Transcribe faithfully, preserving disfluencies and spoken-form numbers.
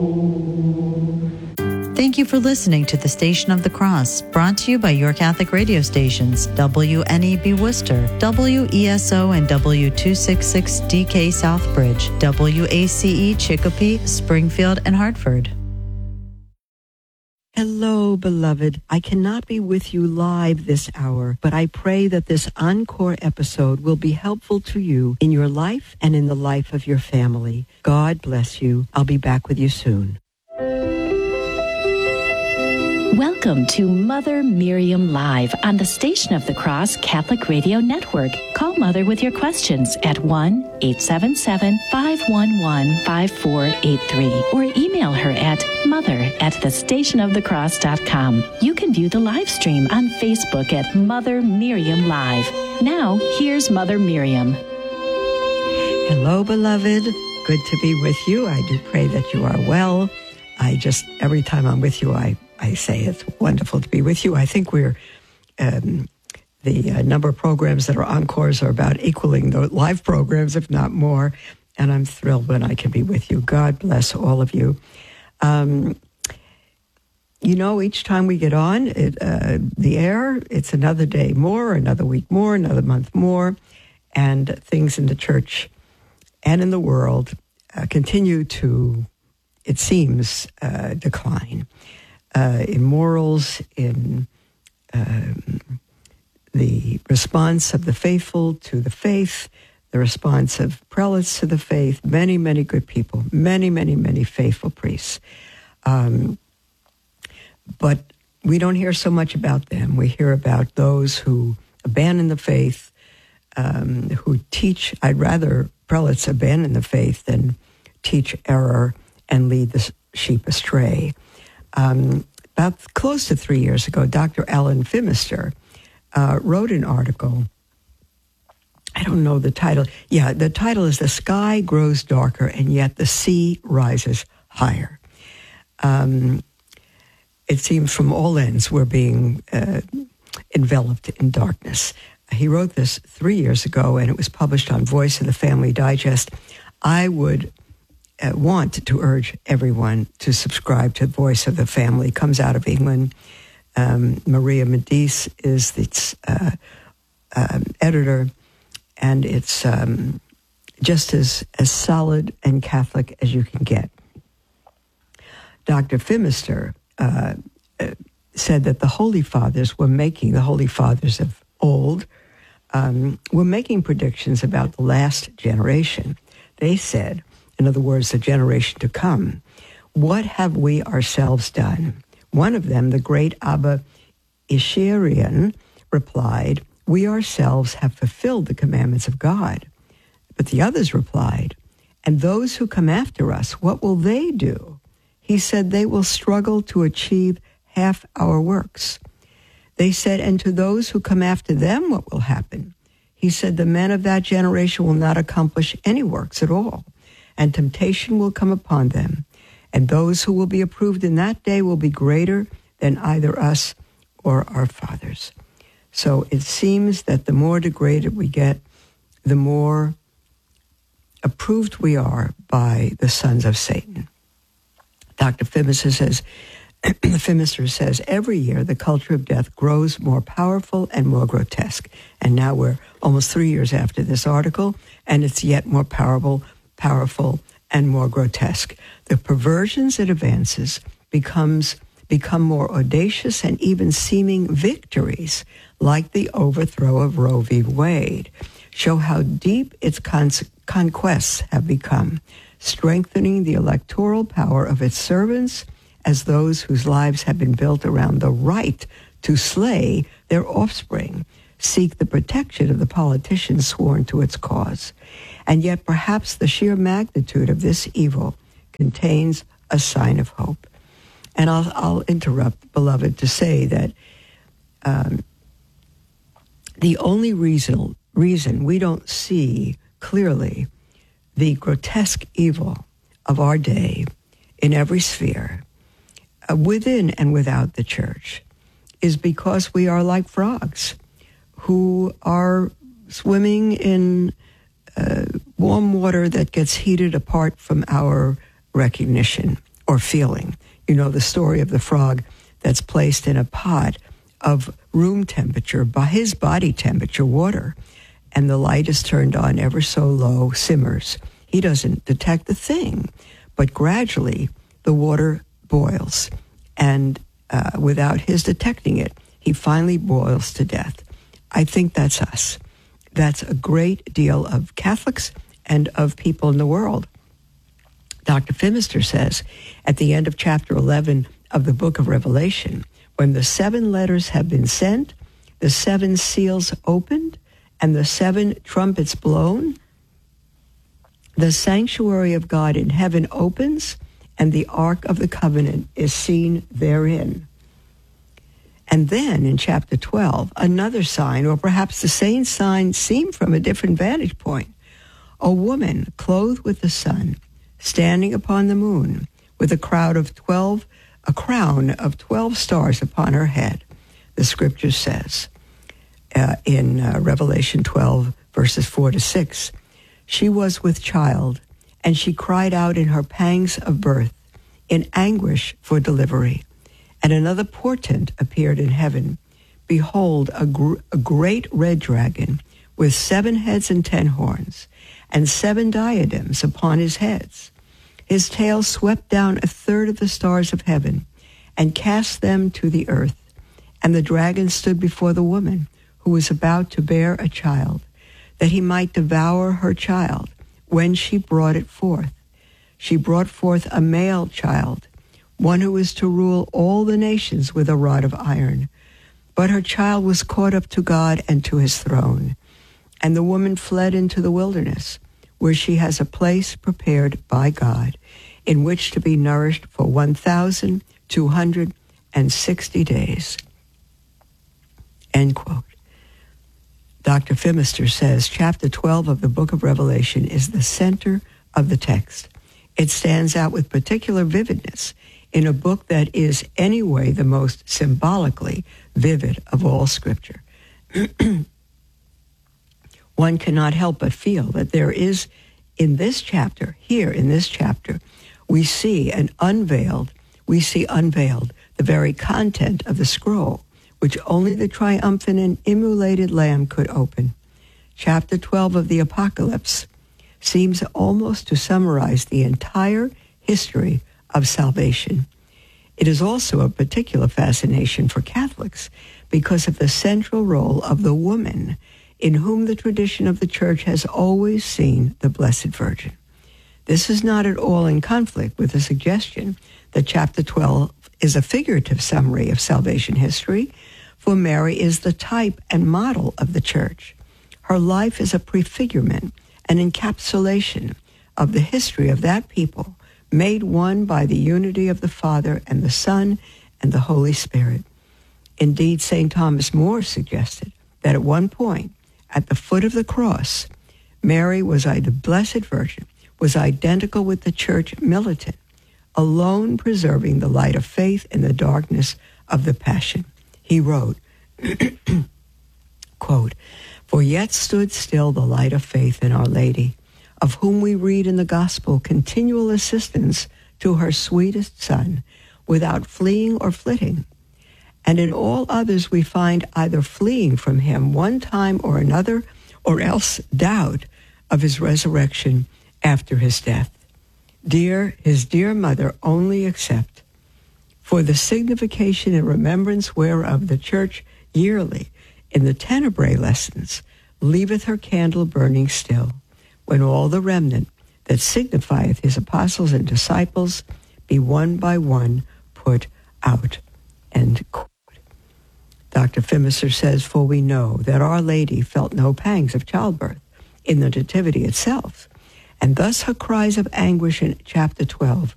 Thank you for listening to the Station of the Cross, brought to you by your Catholic radio stations, W N E B Worcester, W E S O and W two sixty-six D K Southbridge, W A C E Chicopee, Springfield, and Hartford. Hello, beloved. I cannot be with you live this hour, but I pray that this encore episode will be helpful to you in your life and in the life of your family. God bless you. I'll be back with you soon. Welcome to Mother Miriam Live on the Station of the Cross Catholic Radio Network. Call Mother with your questions at one eight seven seven, five one one, five four eight three or email her at mother at the station of the cross dot com. You can view the live stream on Facebook at Mother Miriam Live. Now, here's Mother Miriam. Hello, beloved. Good to be with you. I do pray that you are well. I just, every time I'm with you, I I say it's wonderful to be with you. I think we're, um, the uh, number of programs that are encores are about equaling the live programs, if not more. And I'm thrilled when I can be with you. God bless all of you. Um, you know, each time we get on it, uh, the air, it's another day more, another week more, another month more. And things in the church and in the world uh, continue to, it seems, uh, decline. Uh, in morals, in um, the response of the faithful to the faith, the response of prelates to the faith, many, many good people, many, many, many faithful priests. Um, but we don't hear so much about them. We hear about those who abandon the faith, um, who teach. I'd rather prelates abandon the faith than teach error and lead the sheep astray. Um, about close to three years ago, Doctor Alan Phimister uh, wrote an article. I don't know the title. Yeah, the title is "The Sky Grows Darker and Yet the Sea Rises Higher." Um, it seems from all ends we're being uh, enveloped in darkness. He wrote this three years ago, and it was published on Voice of the Family Digest. I would Uh, want to urge everyone to subscribe to Voice of the Family. It comes out of England. Um, Maria Medice is its uh, um, editor, and it's um, just as, as solid and Catholic as you can get. Doctor Phimister uh, uh, said that the Holy Fathers were making, the Holy Fathers of old, um, were making predictions about the last generation. They said, in other words, the generation to come, what have we ourselves done? One of them, the great Abba Isharian, replied, we ourselves have fulfilled the commandments of God. But the others replied, and those who come after us, what will they do? He said, they will struggle to achieve half our works. They said, and to those who come after them, what will happen? He said, the men of that generation will not accomplish any works at all, and temptation will come upon them, and those who will be approved in that day will be greater than either us or our fathers. So it seems that the more degraded we get, the more approved we are by the sons of Satan. Doctor Phimister says, Phimister says, every year the culture of death grows more powerful and more grotesque. And now we're almost three years after this article, and it's yet more powerful, powerful and more grotesque. The perversions it advances becomes become more audacious and even seeming victories, like the overthrow of Roe v. Wade, show how deep its con- conquests have become, strengthening the electoral power of its servants as those whose lives have been built around the right to slay their offspring, seek the protection of the politicians sworn to its cause. And yet perhaps the sheer magnitude of this evil contains a sign of hope. And I'll, I'll interrupt, beloved, to say that um, the only reason, reason we don't see clearly the grotesque evil of our day in every sphere, uh, within and without the church, is because we are like frogs who are swimming in uh, warm water that gets heated apart from our recognition, or feeling. You know the story of the frog that's placed in a pot of room temperature, by his body temperature water, and the light is turned on ever so low, simmers. He doesn't detect the thing, but gradually the water boils, and uh, without his detecting it, he finally boils to death. I think that's us. That's a great deal of Catholics and of people in the world. Doctor Phimister says at the end of chapter eleven of the book of Revelation, when the seven letters have been sent, the seven seals opened, and the seven trumpets blown, the sanctuary of God in heaven opens, and the Ark of the Covenant is seen therein. And then in chapter twelve, another sign, or perhaps the same sign seen from a different vantage point. A woman clothed with the sun, standing upon the moon, with a crowd of twelve, a crown of twelve stars upon her head. The scripture says uh, in uh, Revelation twelve, verses four to six, she was with child, and she cried out in her pangs of birth, in anguish for delivery. And another portent appeared in heaven. Behold, a, gr- a great red dragon with seven heads and ten horns, and seven diadems upon his heads. His tail swept down a third of the stars of heaven and cast them to the earth. And the dragon stood before the woman who was about to bear a child, that he might devour her child when she brought it forth. She brought forth a male child, one who is to rule all the nations with a rod of iron. But her child was caught up to God and to his throne. And the woman fled into the wilderness, where she has a place prepared by God, in which to be nourished for one thousand two hundred sixty days. End quote. Doctor Phimister says chapter twelve of the book of Revelation is the center of the text. It stands out with particular vividness in a book that is anyway the most symbolically vivid of all Scripture. One cannot help but feel that there is, in this chapter, here in this chapter, we see an unveiled, we see unveiled the very content of the scroll, which only the triumphant and immolated Lamb could open. Chapter twelve of the Apocalypse seems almost to summarize the entire history of salvation. It is also a particular fascination for Catholics because of the central role of the woman, in whom the tradition of the Church has always seen the Blessed Virgin. This is not at all in conflict with the suggestion that chapter twelve is a figurative summary of salvation history, for Mary is the type and model of the Church. Her life is a prefigurement, an encapsulation of the history of that people, made one by the unity of the Father and the Son and the Holy Spirit. Indeed, Saint Thomas More suggested that at one point, at the foot of the cross, Mary was the Blessed Virgin, was identical with the Church militant, alone preserving the light of faith in the darkness of the Passion. He wrote, quote, "For yet stood still the light of faith in Our Lady, of whom we read in the Gospel continual assistance to her sweetest Son, without fleeing or flitting. And in all others we find either fleeing from him one time or another, or else doubt of his resurrection after his death. Dear, his dear mother only accept, for the signification and remembrance whereof the Church yearly in the Tenebrae lessons leaveth her candle burning still, when all the remnant that signifieth his apostles and disciples be one by one put out." End quote. Doctor Phimister says, "For we know that Our Lady felt no pangs of childbirth in the Nativity itself, and thus her cries of anguish in chapter twelve